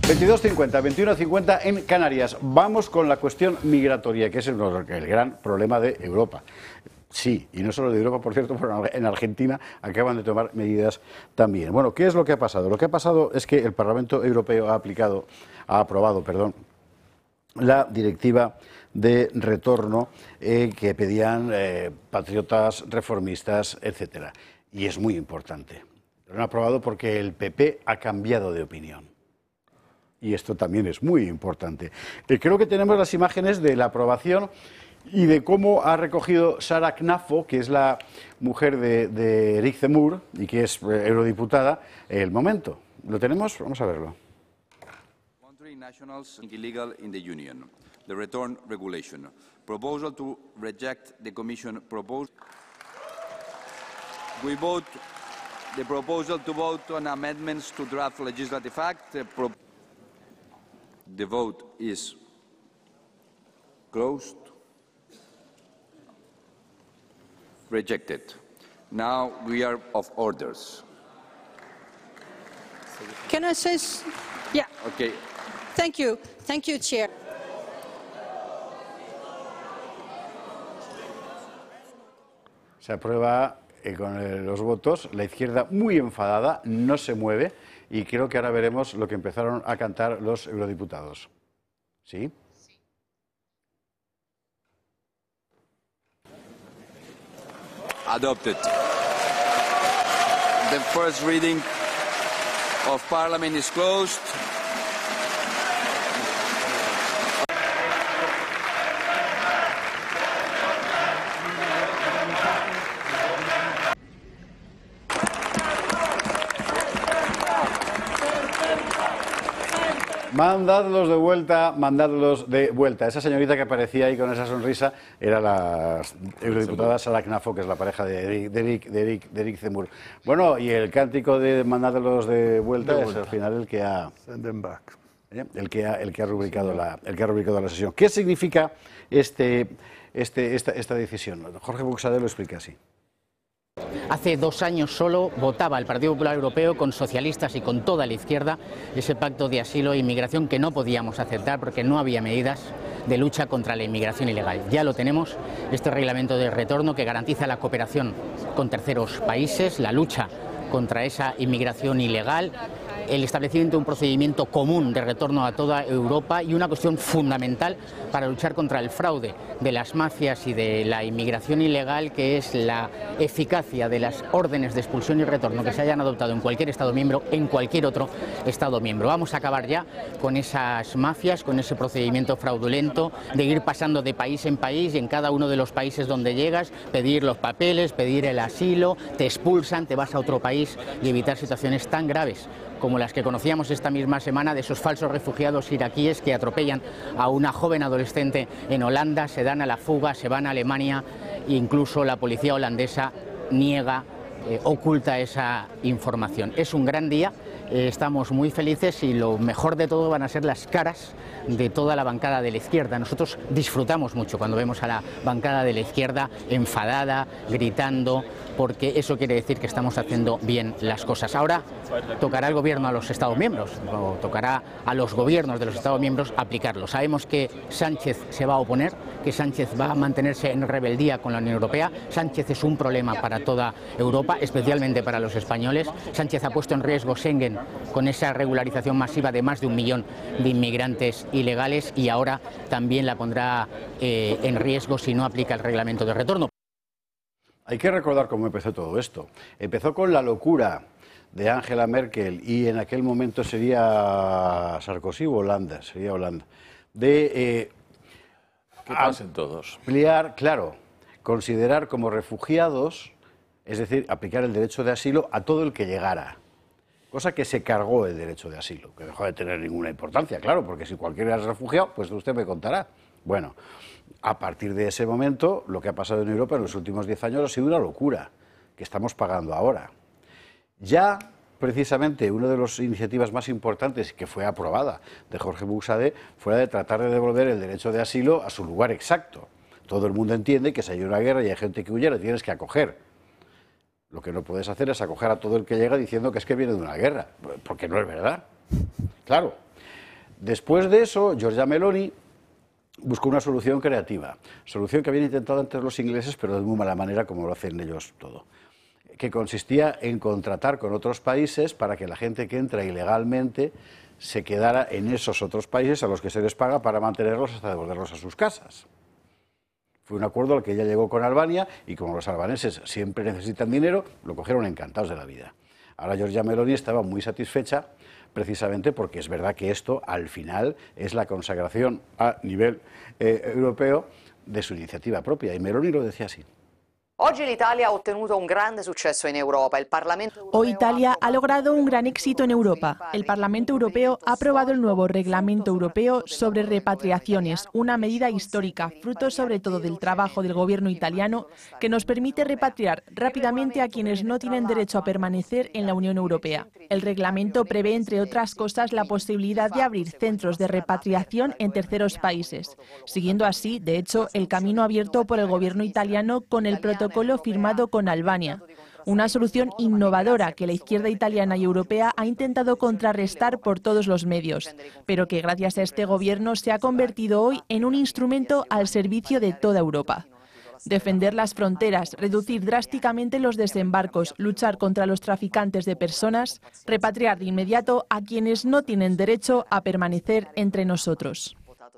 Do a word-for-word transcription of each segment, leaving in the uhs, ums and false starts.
veintidós cincuenta, veintiuno cincuenta en Canarias. Vamos con la cuestión migratoria, que es el, el gran problema de Europa. Sí, y no solo de Europa, por cierto, pero en Argentina acaban de tomar medidas también. Bueno, ¿qué es lo que ha pasado? Lo que ha pasado es que el Parlamento Europeo ha aplicado, ha aprobado, perdón, la directiva de retorno eh, que pedían eh, patriotas, reformistas, etcétera. Y es muy importante. Lo han aprobado porque el P P ha cambiado de opinión. Y esto también es muy importante. Eh, creo que tenemos las imágenes de la aprobación y de cómo ha recogido Sara Knafo, que es la mujer de, de Eric Zemmour y que es eh, eurodiputada, el momento. ¿Lo tenemos? Vamos a verlo. Country nationals illegal in the Union. The return regulation. Proposal to reject the Commission proposal. We vote the proposal to vote on amendments to draft legislative act. Uh, pro the vote is closed. Rejected. Now we are of orders. Can I say? Yeah. Okay. Thank you. Thank you, Chair. Se aprueba eh, con eh, los votos, la izquierda muy enfadada, no se mueve y creo que ahora veremos lo que empezaron a cantar los eurodiputados. ¿Sí? Adopted. The first reading of Parliament is closed. Mandadlos de vuelta, mandadlos de vuelta. Esa señorita que aparecía ahí con esa sonrisa era la eurodiputada Sara Knafo, que es la pareja de Eric, de Eric, de Eric, de Eric Zemmour. Bueno, y el cántico de mandadlos de vuelta, de vuelta es al final el que ha, ¿eh? el que ha, el que ha rubricado la, el que ha rubricado la sesión. ¿Qué significa este, este, esta, esta decisión? Jorge Buxadé lo explica así. Hace dos años solo votaba el Partido Popular Europeo con socialistas y con toda la izquierda ese pacto de asilo e inmigración que no podíamos aceptar porque no había medidas de lucha contra la inmigración ilegal. Ya lo tenemos, este reglamento de retorno que garantiza la cooperación con terceros países, la lucha contra esa inmigración ilegal, el establecimiento de un procedimiento común de retorno a toda Europa y una cuestión fundamental para luchar contra el fraude de las mafias y de la inmigración ilegal, que es la eficacia de las órdenes de expulsión y retorno que se hayan adoptado en cualquier Estado miembro, en cualquier otro Estado miembro. Vamos a acabar ya con esas mafias, con ese procedimiento fraudulento de ir pasando de país en país y en cada uno de los países donde llegas, pedir los papeles, pedir el asilo, te expulsan, te vas a otro país y evitar situaciones tan graves como las que conocíamos esta misma semana de esos falsos refugiados iraquíes que atropellan a una joven adolescente en Holanda, se dan a la fuga, se van a Alemania e incluso la policía holandesa niega, eh, oculta esa información. Es un gran día, eh, estamos muy felices y lo mejor de todo van a ser las caras de toda la bancada de la izquierda. Nosotros disfrutamos mucho cuando vemos a la bancada de la izquierda enfadada, gritando, porque eso quiere decir que estamos haciendo bien las cosas. Ahora tocará al gobierno a los Estados miembros, o tocará a los gobiernos de los Estados miembros aplicarlo. Sabemos que Sánchez se va a oponer, que Sánchez va a mantenerse en rebeldía con la Unión Europea. Sánchez es un problema para toda Europa, especialmente para los españoles. Sánchez ha puesto en riesgo Schengen con esa regularización masiva de más de un millón de inmigrantes ilegales y ahora también la pondrá eh, en riesgo si no aplica el reglamento de retorno. Hay que recordar cómo empezó todo esto. Empezó con la locura de Angela Merkel y en aquel momento sería Sarkozy o Holanda, sería Holanda, de eh, que pasen todos. Ampliar, claro, considerar como refugiados, es decir, aplicar el derecho de asilo a todo el que llegara. Cosa que se cargó el derecho de asilo, que dejó de tener ninguna importancia, claro, porque si cualquiera es refugiado, pues usted me contará. Bueno, a partir de ese momento, lo que ha pasado en Europa en los últimos diez años ha sido una locura, que estamos pagando ahora. Ya, precisamente, una de las iniciativas más importantes que fue aprobada de Jorge Buxadé fue la de tratar de devolver el derecho de asilo a su lugar exacto. Todo el mundo entiende que si hay una guerra y hay gente que huye, le tienes que acoger. Lo que no puedes hacer es acoger a todo el que llega diciendo que es que viene de una guerra, porque no es verdad. Claro. Después de eso, Giorgia Meloni buscó una solución creativa, solución que habían intentado antes los ingleses, pero de muy mala manera, como lo hacen ellos todo, que consistía en contratar con otros países para que la gente que entra ilegalmente se quedara en esos otros países a los que se les paga para mantenerlos hasta devolverlos a sus casas. Fue un acuerdo al que ella llegó con Albania y como los albaneses siempre necesitan dinero, lo cogieron encantados de la vida. Ahora Giorgia Meloni estaba muy satisfecha precisamente porque es verdad que esto al final es la consagración a nivel eh, europeo de su iniciativa propia y Meloni lo decía así. Oggi l'Italia ha ottenuto un grande successo in Europa. El Parlamento Europeo Hoy Italia ha logrado un gran éxito en Europa. El Parlamento Europeo ha aprobado el nuevo Reglamento Europeo sobre repatriaciones, una medida histórica, fruto sobre todo del trabajo del gobierno italiano, que nos permite repatriar rápidamente a quienes no tienen derecho a permanecer en la Unión Europea. El reglamento prevé, entre otras cosas, la posibilidad de abrir centros de repatriación en terceros países, siguiendo así, de hecho, el camino abierto por el gobierno italiano con el protocolo firmado con Albania. Una solución innovadora que la izquierda italiana y europea ha intentado contrarrestar por todos los medios, pero que gracias a este gobierno se ha convertido hoy en un instrumento al servicio de toda Europa. Defender las fronteras, reducir drásticamente los desembarcos, luchar contra los traficantes de personas, repatriar de inmediato a quienes no tienen derecho a permanecer entre nosotros.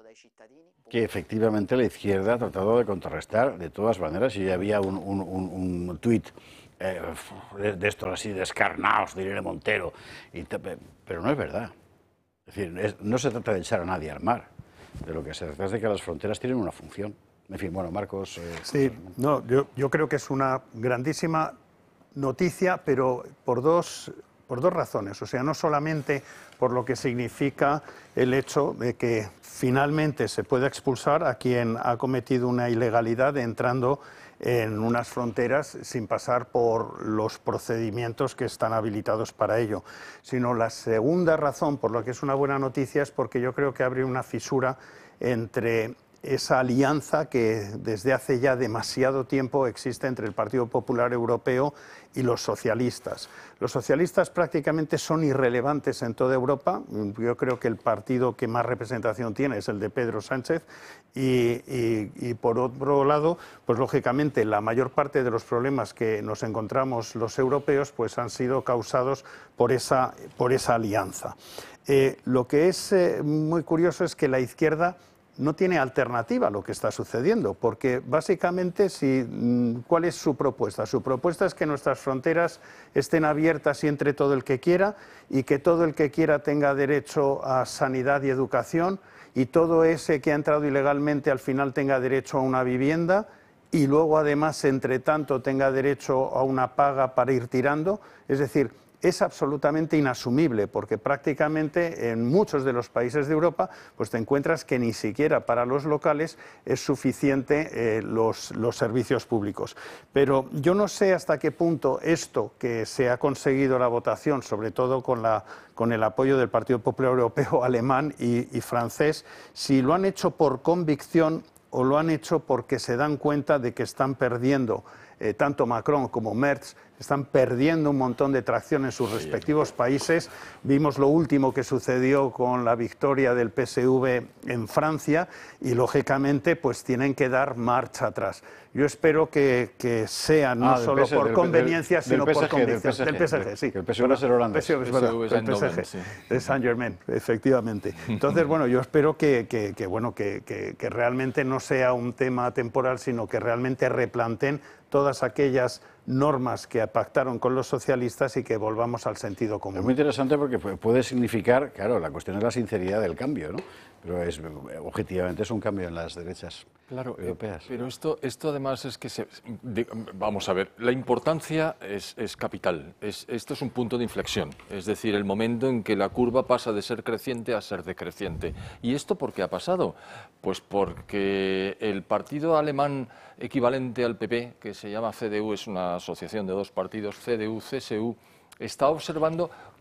Que efectivamente la izquierda ha tratado de contrarrestar de todas maneras y había un, un, un, un tuit eh, de, de estos así descarnados de Irene Montero, y te, pero no es verdad. Es decir, es, no se trata de echar a nadie al mar, de lo que se trata es de que las fronteras tienen una función. En fin, bueno, Marcos... Eh, sí, no, yo, yo creo que es una grandísima noticia, pero por dos... por dos razones, o sea, no solamente por lo que significa el hecho de que finalmente se pueda expulsar a quien ha cometido una ilegalidad entrando en unas fronteras sin pasar por los procedimientos que están habilitados para ello, sino la segunda razón por la que es una buena noticia es porque yo creo que abre una fisura entre esa alianza que desde hace ya demasiado tiempo existe entre el Partido Popular Europeo y los socialistas. Los socialistas prácticamente son irrelevantes en toda Europa. Yo creo que el partido que más representación tiene es el de Pedro Sánchez y, y, y por otro lado, pues lógicamente la mayor parte de los problemas que nos encontramos los europeos pues han sido causados por esa, por esa alianza. Eh, lo que es eh, muy curioso es que la izquierda no tiene alternativa a lo que está sucediendo, porque básicamente, si, ¿cuál es su propuesta? Su propuesta es que nuestras fronteras estén abiertas y entre todo el que quiera, y que todo el que quiera tenga derecho a sanidad y educación, y todo ese que ha entrado ilegalmente al final tenga derecho a una vivienda, y luego además, entre tanto, tenga derecho a una paga para ir tirando. Es decir, es absolutamente inasumible, porque prácticamente en muchos de los países de Europa pues te encuentras que ni siquiera para los locales es suficiente eh, los, los servicios públicos. Pero yo no sé hasta qué punto esto que se ha conseguido la votación, sobre todo con, la, con el apoyo del Partido Popular Europeo, alemán y, y francés, si lo han hecho por convicción o lo han hecho porque se dan cuenta de que están perdiendo, eh, tanto Macron como Merz, están perdiendo un montón de tracción en sus respectivos países. Vimos lo último que sucedió con la victoria del P S V en Francia y, lógicamente, pues tienen que dar marcha atrás. Yo espero que, que sea no ah, solo P S, por del, conveniencia, del, sino del P S G, por convicción. Del P S G, del, sí. Que el P S V es el holandés. P S V es verdad, el P S G, sí. De Saint-Germain, efectivamente. Entonces, bueno, yo espero que, que, que, bueno, que, que, que realmente no sea un tema temporal, sino que realmente replanteen todas aquellas normas que pactaron con los socialistas y que volvamos al sentido común. Es muy interesante porque puede significar, claro, la cuestión es la sinceridad del cambio, ¿no? Pero es, objetivamente es un cambio en las derechas claro, europeas. Pero esto, esto además es que, se, de, vamos a ver, la importancia es, es capital. Es, esto es un punto de inflexión, es decir, el momento en que la curva pasa de ser creciente a ser decreciente. ¿Y esto por qué ha pasado? Pues porque el partido alemán equivalente al P P, que se llama C D U, es una asociación de dos partidos, C D U C S U, está observando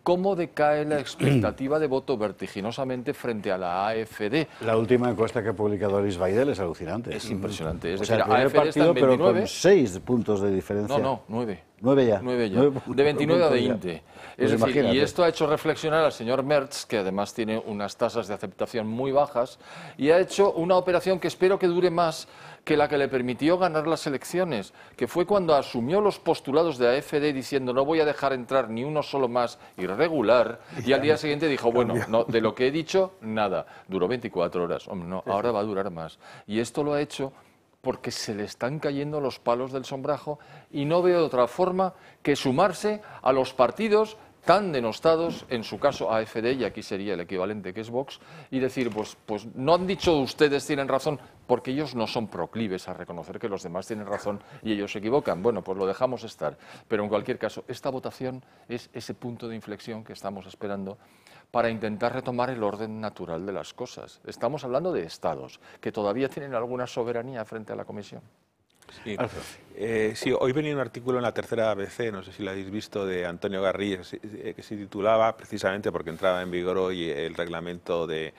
cómo decae la expectativa de voto vertiginosamente frente a la A F D. La última encuesta que ha publicado Alice Weidel es alucinante. Es impresionante. Es o sea, decir, el primer A F D partido, está en veintinueve, pero con seis puntos de diferencia. No, no, nueve. Nueve ya. Nueve ya. Nueve, de veintinueve a veinte. Ya. Es Pues decir, imagínate. y esto ha hecho reflexionar al señor Merz, que además tiene unas tasas de aceptación muy bajas, y ha hecho una operación que espero que dure más que la que le permitió ganar las elecciones, que fue cuando asumió los postulados de A F D diciendo no voy a dejar entrar ni uno solo más irregular, y al día siguiente dijo, bueno, no, de lo que he dicho, nada. Duró veinticuatro horas. Hombre, no, ahora va a durar más. Y esto lo ha hecho porque se le están cayendo los palos del sombrajo y no veo otra forma que sumarse a los partidos tan denostados, en su caso A F D, y aquí sería el equivalente que es Vox, y decir, pues, pues no han dicho ustedes tienen razón, porque ellos no son proclives a reconocer que los demás tienen razón y ellos se equivocan. Bueno, pues lo dejamos estar. Pero en cualquier caso, esta votación es ese punto de inflexión que estamos esperando para intentar retomar el orden natural de las cosas. Estamos hablando de estados que todavía tienen alguna soberanía frente a la Comisión. Sí. Eh, sí, hoy venía un artículo en la Tercera A B C, no sé si lo habéis visto, de Antonio Garriga, que se, que se titulaba, precisamente porque entraba en vigor hoy el reglamento de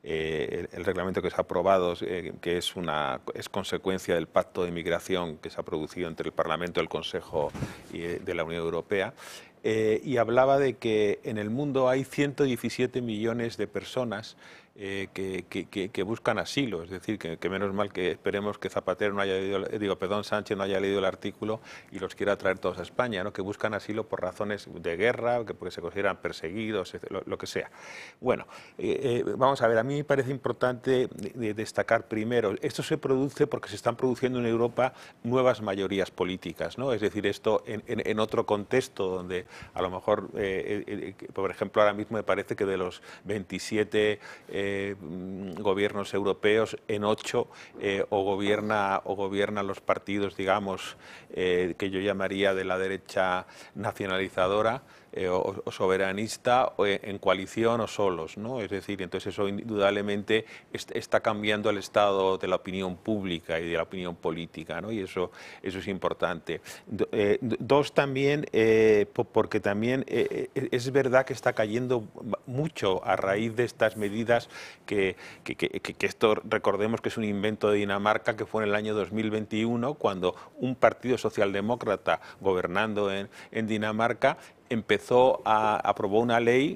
eh, el, el reglamento que se ha aprobado, eh, que es una es consecuencia del pacto de migración que se ha producido entre el Parlamento, el Consejo y eh, de la Unión Europea. Eh, y hablaba de que en el mundo hay ciento diecisiete millones de personas eh, que, que, que, que buscan asilo, es decir, que, que menos mal que esperemos que Zapatero no haya leído, digo, perdón, Sánchez no haya leído el artículo y los quiera traer todos a España, ¿no? Que buscan asilo por razones de guerra, que porque se consideran perseguidos, lo, lo que sea. Bueno, eh, eh, vamos a ver, a mí me parece importante de destacar primero, esto se produce porque se están produciendo en Europa nuevas mayorías políticas, ¿no? Es decir, esto en, en, en otro contexto donde a lo mejor, eh, eh, por ejemplo, ahora mismo me parece que de los veintisiete eh, gobiernos europeos, en ocho eh, o, gobierna, o gobiernan los partidos, digamos, eh, que yo llamaría de la derecha nacionalizadora, Eh, o, o soberanista, o en coalición o solos, ¿no? Es decir, entonces eso indudablemente est está cambiando el estado de la opinión pública y de la opinión política, ¿no? Y eso, eso es importante. Do, eh, dos también, eh, porque también eh, es verdad que está cayendo mucho a raíz de estas medidas que, que, que, que esto recordemos que es un invento de Dinamarca, que fue en el año dos mil veintiuno, cuando un partido socialdemócrata gobernando en, en Dinamarca empezó a aprobó una ley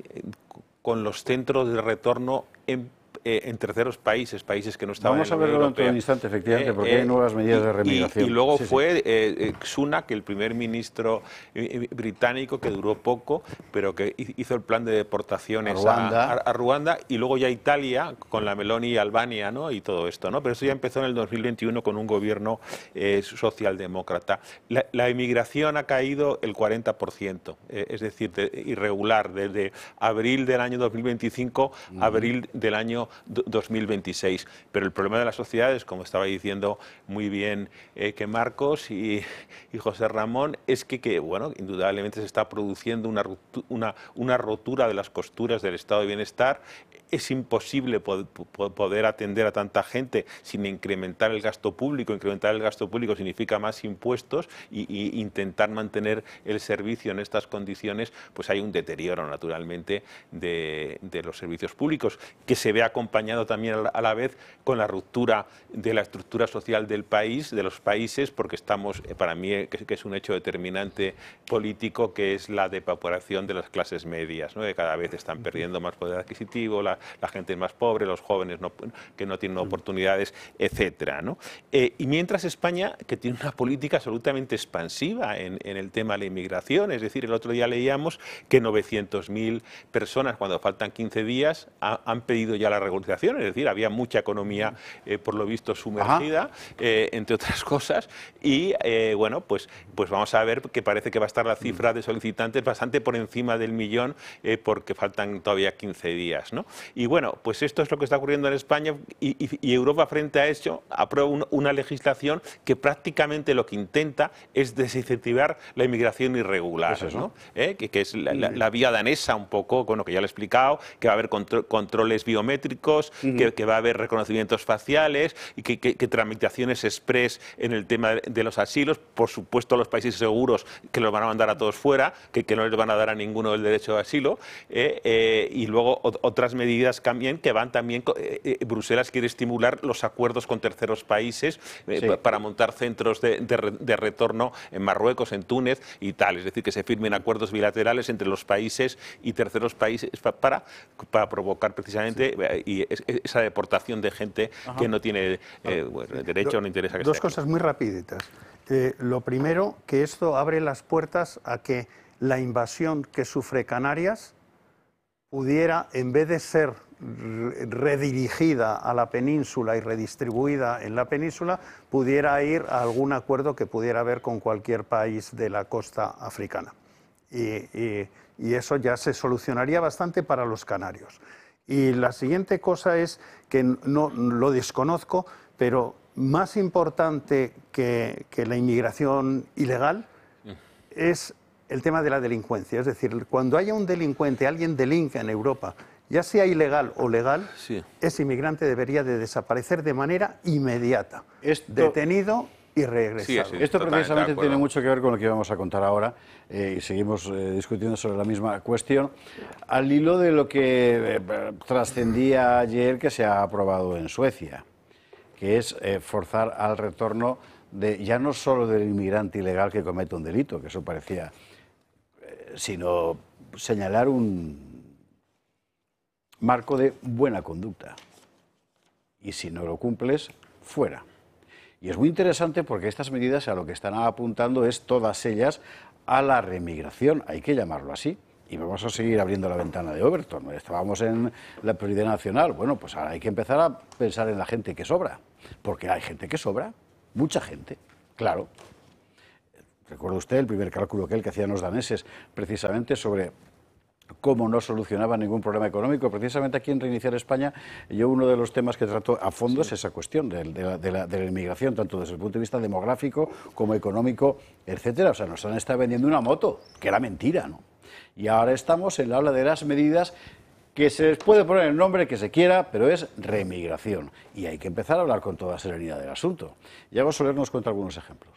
con los centros de retorno en, eh, en terceros países, países que no estaban Vamos en la a verlo Unión dentro de un Europea. instante, efectivamente, Eh, porque eh, hay nuevas medidas y, de remigración. Y, y luego sí, fue sí. eh, Sunak, el primer ministro eh, británico, que duró poco, pero que hizo el plan de deportaciones a Ruanda. A, a, a Ruanda, y luego ya Italia, con la Meloni y Albania, ¿no? Y todo esto, ¿no? Pero eso ya empezó en el dos mil veintiuno con un gobierno eh, socialdemócrata. La, la emigración ha caído el cuarenta por ciento, eh, es decir, de, irregular, desde abril del año dos mil veinticinco a uh-huh. abril del año dos mil veintiséis. Pero el problema de las sociedades, como estaba diciendo muy bien eh, que Marcos y, y José Ramón, es que, que, bueno, indudablemente se está produciendo una, una, una rotura de las costuras del estado de bienestar. Es imposible poder atender a tanta gente sin incrementar el gasto público. Incrementar el gasto público significa más impuestos y, y intentar mantener el servicio en estas condiciones, pues hay un deterioro naturalmente de, de los servicios públicos, que se ve acompañado también a la vez con la ruptura de la estructura social del país, de los países, porque estamos, para mí, que es un hecho determinante político, que es la depauperación de las clases medias, ¿no? Que cada vez están perdiendo más poder adquisitivo, la, la gente es más pobre, los jóvenes no, que no tienen oportunidades, etcétera, ¿no? Eh, y mientras España, que tiene una política absolutamente expansiva en, en el tema de la inmigración, es decir, el otro día leíamos que novecientas mil personas, cuando faltan quince días, ha, han pedido ya la regularización, es decir, había mucha economía, eh, por lo visto, sumergida, eh, entre otras cosas, y eh, bueno, pues, pues vamos a ver que parece que va a estar la cifra de solicitantes bastante por encima del millón, eh, porque faltan todavía quince días, ¿no? Y bueno, pues esto es lo que está ocurriendo en España, y, y, y Europa, frente a eso, aprueba un, una legislación que prácticamente lo que intenta es desincentivar la inmigración irregular, eso, ¿no? ¿Eh? Que, que es la, la, la vía danesa un poco, bueno, que ya lo he explicado, que va a haber contro controles biométricos, biométricos, uh-huh. que, que va a haber reconocimientos faciales y que, que, que tramitaciones express en el tema de los asilos. Por supuesto, los países seguros que los van a mandar a todos fuera, que, que no les van a dar a ninguno el derecho de asilo. Eh, eh, y luego o, otras medidas también que van también... Eh, eh, Bruselas quiere estimular los acuerdos con terceros países eh, sí. para montar centros de, de, de retorno en Marruecos, en Túnez y tal. Es decir, que se firmen acuerdos bilaterales entre los países y terceros países para, para provocar precisamente sí. y esa deportación de gente Ajá. que no tiene eh, bueno, derecho o no interesa que Dos sea. cosas muy rapiditas. Eh, lo primero, que esto abre las puertas a que la invasión que sufre Canarias pudiera, en vez de ser redirigida a la península y redistribuida en la península, pudiera ir a algún acuerdo que pudiera haber con cualquier país de la costa africana. Y, y, y eso ya se solucionaría bastante para los canarios. Y la siguiente cosa es que no lo desconozco, pero más importante que, que la inmigración ilegal es el tema de la delincuencia. Es decir, cuando haya un delincuente, alguien delinca en Europa, ya sea ilegal o legal, sí. ese inmigrante debería de desaparecer de manera inmediata, Esto... detenido y regresado. Sí, sí, Esto precisamente tiene mucho que ver con lo que vamos a contar ahora eh, y seguimos eh, discutiendo sobre la misma cuestión, al hilo de lo que eh, trascendía ayer que se ha aprobado en Suecia, que es eh, forzar al retorno de ya no solo del inmigrante ilegal que comete un delito, que eso parecía, eh, sino señalar un marco de buena conducta. Y si no lo cumples, fuera. Y es muy interesante porque estas medidas a lo que están apuntando es todas ellas a la remigración, hay que llamarlo así. Y vamos a seguir abriendo la ventana de Overton. Estábamos en la prioridad nacional. Bueno, pues ahora hay que empezar a pensar en la gente que sobra. Porque hay gente que sobra, mucha gente, claro. Recuerda usted el primer cálculo que, el que hacían los daneses, precisamente sobre cómo no solucionaba ningún problema económico. Precisamente aquí en Reiniciar España, yo uno de los temas que trato a fondo sí. es esa cuestión de, de, la, de, la, de la inmigración, tanto desde el punto de vista demográfico como económico, etcétera. O sea, nos han estado vendiendo una moto, que era mentira, ¿no? Y ahora estamos en la ola de las medidas que se les puede poner el nombre que se quiera, pero es remigración. Y hay que empezar a hablar con toda serenidad del asunto. Y Yago Soler nos cuenta algunos ejemplos.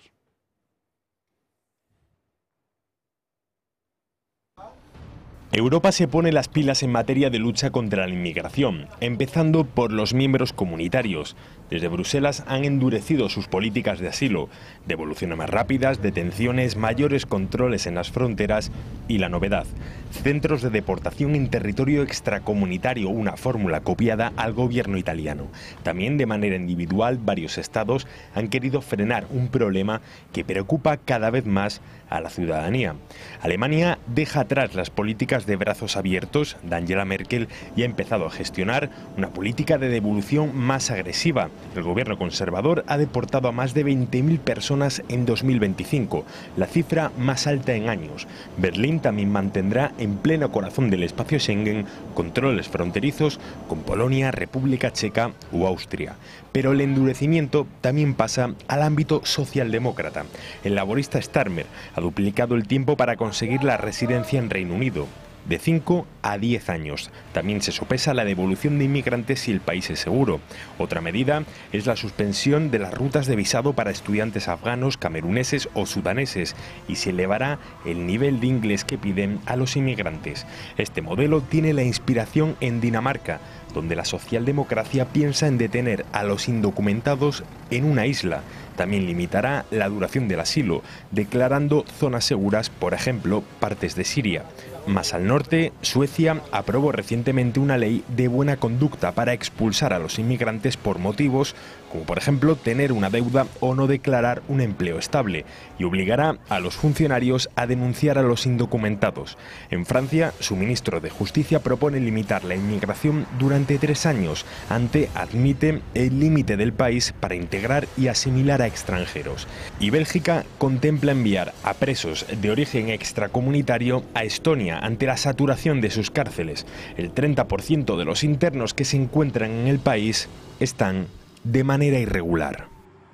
Europa se pone las pilas en materia de lucha contra la inmigración, empezando por los miembros comunitarios. Desde Bruselas han endurecido sus políticas de asilo, devoluciones más rápidas, detenciones, mayores controles en las fronteras y la novedad, centros de deportación en territorio extracomunitario, una fórmula copiada al gobierno italiano. También de manera individual varios estados han querido frenar un problema que preocupa cada vez más a la ciudadanía. Alemania deja atrás las políticas de brazos abiertos de Angela Merkel y ha empezado a gestionar una política de devolución más agresiva. El gobierno conservador ha deportado a más de veinte mil personas en dos mil veinticinco, la cifra más alta en años. Berlín también mantendrá en pleno corazón del espacio Schengen controles fronterizos con Polonia, República Checa o Austria. Pero el endurecimiento también pasa al ámbito socialdemócrata. El laborista Starmer ha duplicado el tiempo para conseguir la residencia en Reino Unido, de cinco a diez años. También se sopesa la devolución de inmigrantes si el país es seguro. Otra medida es la suspensión de las rutas de visado para estudiantes afganos, cameruneses o sudaneses y se elevará el nivel de inglés que piden a los inmigrantes. Este modelo tiene la inspiración en Dinamarca, donde la socialdemocracia piensa en detener a los indocumentados en una isla. También limitará la duración del asilo, declarando zonas seguras, por ejemplo, partes de Siria. Más al norte, Suecia aprobó recientemente una ley de buena conducta para expulsar a los inmigrantes por motivos como por ejemplo tener una deuda o no declarar un empleo estable, y obligará a los funcionarios a denunciar a los indocumentados. En Francia, su ministro de Justicia propone limitar la inmigración durante tres años, ante admite el límite del país para integrar y asimilar a extranjeros. Y Bélgica contempla enviar a presos de origen extracomunitario a Estonia ante la saturación de sus cárceles. El treinta por ciento de los internos que se encuentran en el país están de manera irregular.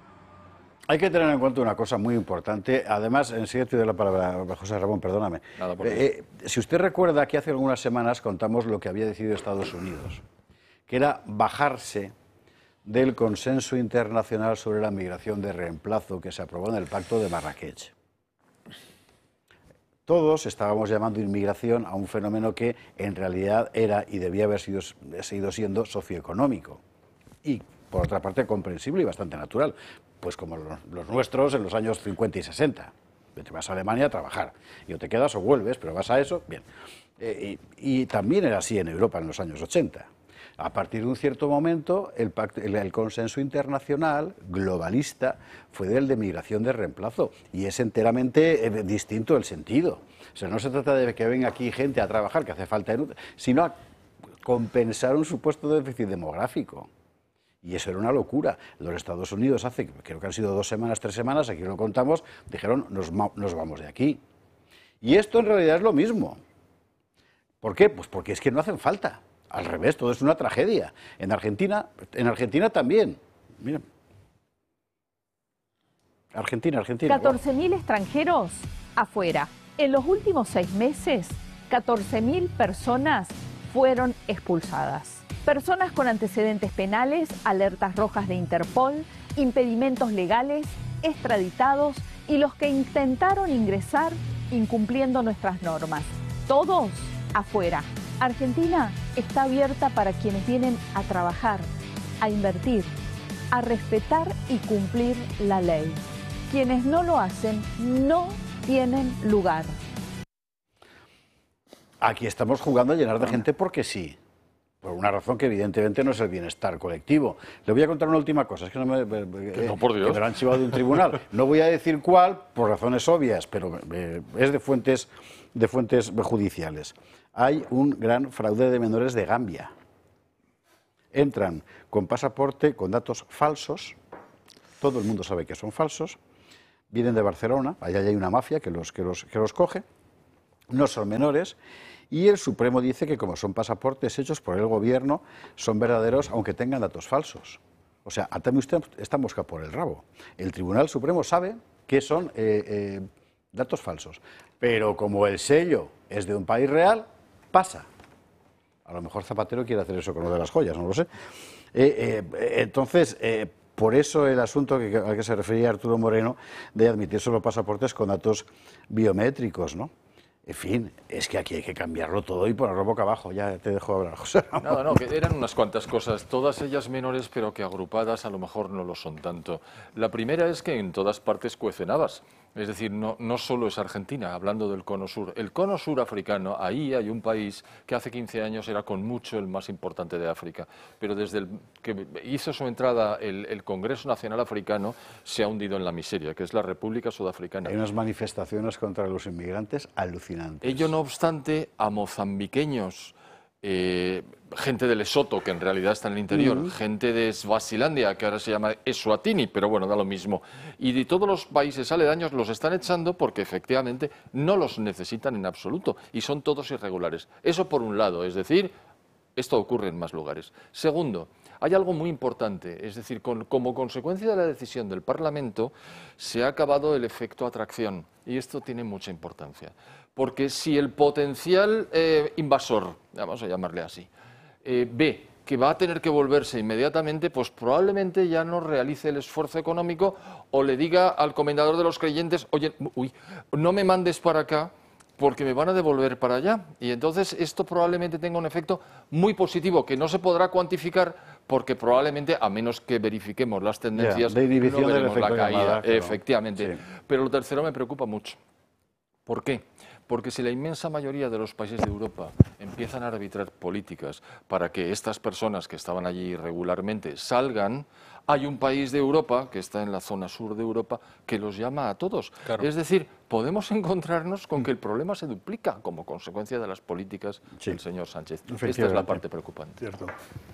Hay que tener en cuenta una cosa muy importante. Además, enseguida te doy la palabra, José Ramón, perdóname. Nada, por eh, eh, si usted recuerda que hace algunas semanas contamos lo que había decidido Estados Unidos, que era bajarse del consenso internacional sobre la migración de reemplazo que se aprobó en el Pacto de Marrakech. Todos estábamos llamando inmigración a un fenómeno que en realidad era y debía haber sido, seguido siendo socioeconómico y, por otra parte, comprensible y bastante natural, pues como los, los nuestros en los años cincuenta y sesenta. Te vas a Alemania a trabajar y o te quedas o vuelves, pero vas a eso, bien. Eh, y, y también era así en Europa en los años ochenta. A partir de un cierto momento, el, pacto, el, el consenso internacional globalista fue del de migración de reemplazo y es enteramente eh, distinto el sentido. O sea, no se trata de que venga aquí gente a trabajar, que hace falta, sino a compensar un supuesto déficit demográfico. Y eso era una locura. Los Estados Unidos hace, creo que han sido dos semanas, tres semanas, aquí lo contamos, dijeron, nos, nos vamos de aquí. Y esto en realidad es lo mismo. ¿Por qué? Pues porque es que no hacen falta. Al revés, todo es una tragedia. En Argentina, en Argentina también. Miren. Argentina, Argentina. catorce mil extranjeros afuera. En los últimos seis meses, catorce mil personas fueron expulsadas. Personas con antecedentes penales, alertas rojas de Interpol, impedimentos legales, extraditados y los que intentaron ingresar incumpliendo nuestras normas. Todos afuera. Argentina está abierta para quienes vienen a trabajar, a invertir, a respetar y cumplir la ley. Quienes no lo hacen no tienen lugar. Aquí estamos jugando a llenar de gente porque sí. Por una razón que evidentemente no es el bienestar colectivo. Le voy a contar una última cosa, es que, no me, eh, no, por Dios. que me lo han chivado de un tribunal. No voy a decir cuál, por razones obvias, pero eh, es de fuentes, de fuentes judiciales. Hay un gran fraude de menores de Gambia. Entran con pasaporte, con datos falsos, todo el mundo sabe que son falsos, vienen de Barcelona, allá hay una mafia que los, que los, que los coge, no son menores, y el Supremo dice que como son pasaportes hechos por el gobierno, son verdaderos aunque tengan datos falsos. O sea, atame usted esta mosca por el rabo. El Tribunal Supremo sabe que son eh, eh, datos falsos, pero como el sello es de un país real, pasa. A lo mejor Zapatero quiere hacer eso con lo de las joyas, no lo sé. Eh, eh, entonces, eh, por eso el asunto que, al que se refería Arturo Moreno de admitir solo pasaportes con datos biométricos, ¿no? En fin, es que aquí hay que cambiarlo todo y ponerlo boca abajo. Ya te dejo hablar, José Ramón. Nada, no, que eran unas cuantas cosas, todas ellas menores, pero que agrupadas a lo mejor no lo son tanto. La primera es que en todas partes cuecen habas. Es decir, no, no solo es Argentina, hablando del cono sur. El cono sur africano, ahí hay un país que hace quince años era con mucho el más importante de África, pero desde el que hizo su entrada el, el Congreso Nacional Africano se ha hundido en la miseria, que es la República Sudafricana. Hay unas manifestaciones contra los inmigrantes alucinantes. Ello, no obstante, a mozambiqueños, eh, gente de Lesoto, que en realidad está en el interior, mm. gente de Svasilandia, que ahora se llama Eswatini, pero bueno, da lo mismo, y de todos los países aledaños los están echando porque efectivamente no los necesitan en absoluto y son todos irregulares. Eso por un lado, es decir, esto ocurre en más lugares. Segundo, hay algo muy importante, es decir, con, como consecuencia de la decisión del Parlamento se ha acabado el efecto atracción y esto tiene mucha importancia. Porque si el potencial eh, invasor, vamos a llamarle así, eh, ve que va a tener que volverse inmediatamente, pues probablemente ya no realice el esfuerzo económico o le diga al comendador de los creyentes, oye, uy, no me mandes para acá porque me van a devolver para allá. Y entonces esto probablemente tenga un efecto muy positivo que no se podrá cuantificar porque probablemente, a menos que verifiquemos las tendencias, yeah, de inhibición no veremos del la caída. llamada, claro. Efectivamente. Sí. Pero lo tercero me preocupa mucho. ¿Por qué? Porque si la inmensa mayoría de los países de Europa empiezan a arbitrar políticas para que estas personas que estaban allí irregularmente salgan, hay un país de Europa, que está en la zona sur de Europa, que los llama a todos. Claro. Es decir, podemos encontrarnos con que el problema se duplica como consecuencia de las políticas sí. del señor Sánchez. Esta es la parte preocupante. Cierto.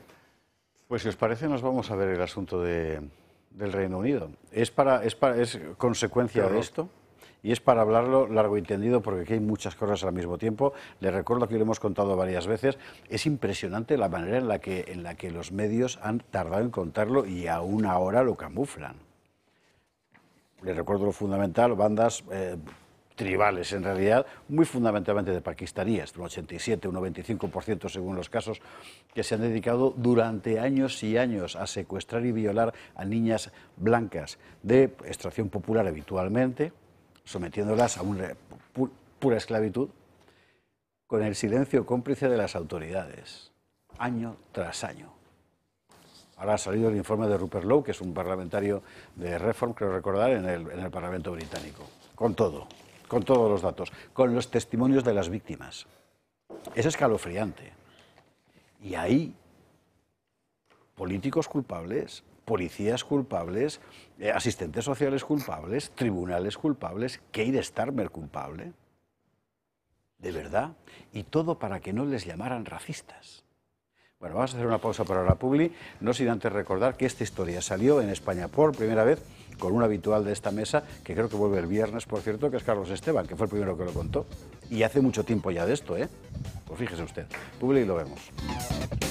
Pues si os parece, nos vamos a ver el asunto de, del Reino Unido. ¿Es, para, es, para, es consecuencia claro. de esto? Y es para hablarlo largo y tendido porque aquí hay muchas cosas al mismo tiempo. Les recuerdo que lo hemos contado varias veces. Es impresionante la manera en la que, en la que los medios han tardado en contarlo y aún ahora lo camuflan. Les recuerdo lo fundamental, bandas eh, tribales en realidad, muy fundamentalmente de pakistaníes, un ochenta y siete, un noventa y cinco por ciento según los casos, que se han dedicado durante años y años a secuestrar y violar a niñas blancas de extracción popular habitualmente, sometiéndolas a una pu pura esclavitud, con el silencio cómplice de las autoridades, año tras año. Ahora ha salido el informe de Rupert Lowe, que es un parlamentario de Reform, creo recordar, en el, en el Parlamento británico, con todo, con todos los datos, con los testimonios de las víctimas. Es escalofriante. Y ahí, políticos culpables, policías culpables, eh, asistentes sociales culpables, tribunales culpables, Keir Starmer culpable. De verdad. Y todo para que no les llamaran racistas. Bueno, vamos a hacer una pausa para la publi, no sin antes recordar que esta historia salió en España por primera vez con un habitual de esta mesa, que creo que vuelve el viernes, por cierto, que es Carlos Esteban, que fue el primero que lo contó. Y hace mucho tiempo ya de esto, ¿eh? Pues fíjese usted. Publi y lo vemos.